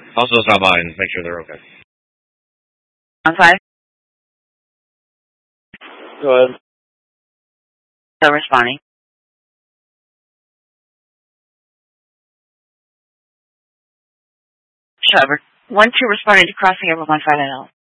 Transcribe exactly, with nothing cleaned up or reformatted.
Also stop by and make sure they're okay. On five? Go ahead. Still responding. Trevor. One two responding to crossing over one five L.